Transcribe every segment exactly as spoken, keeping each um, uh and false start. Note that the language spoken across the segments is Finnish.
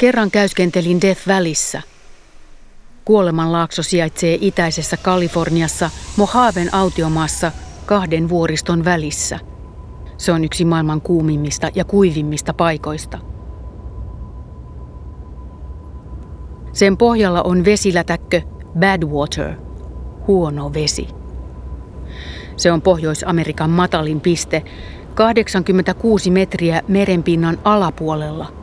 Kerran käyskentelin Death Valleyssä. Kuolemanlaakso sijaitsee itäisessä Kaliforniassa Mojaven autiomaassa kahden vuoriston välissä. Se on yksi maailman kuumimmista ja kuivimmista paikoista. Sen pohjalla on vesilätäkkö Badwater, huono vesi. Se on Pohjois-Amerikan matalin piste, kahdeksankymmentäkuusi metriä merenpinnan alapuolella.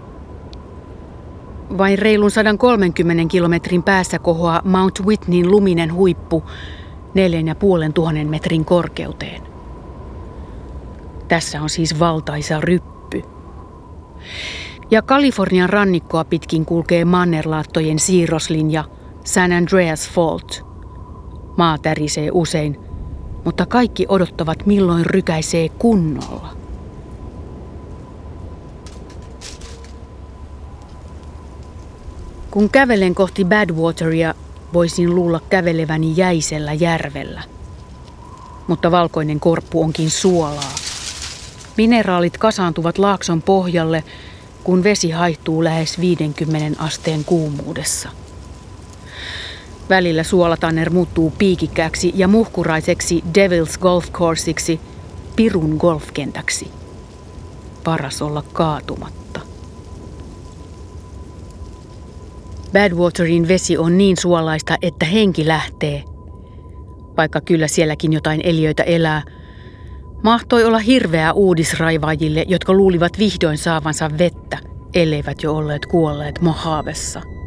Vain reilun sata kolmekymmentä kilometrin päässä kohoaa Mount Whitneyn luminen huippu neljän ja puolen tuhannen metrin korkeuteen. Tässä on siis valtaisa ryppy. Ja Kalifornian rannikkoa pitkin kulkee mannerlaattojen siirroslinja San Andreas Fault. Maa tärisee usein, mutta kaikki odottavat milloin rykäisee kunnolla. Kun kävelen kohti Badwateria, voisin luulla käveleväni jäisellä järvellä. Mutta valkoinen korppu onkin suolaa. Mineraalit kasaantuvat laakson pohjalle, kun vesi haihtuu lähes viidenkymmenen asteen kuumuudessa. Välillä suolatanner muuttuu piikikkääksi ja muhkuraiseksi Devil's Golf Courseiksi, pirun golfkentäksi. Paras olla kaatumatta. Badwaterin vesi on niin suolaista, että henki lähtee. Vaikka kyllä sielläkin jotain eliöitä elää, mahtoi olla hirveää uudisraivaajille, jotka luulivat vihdoin saavansa vettä, elleivät jo olleet kuolleet Mojavessa.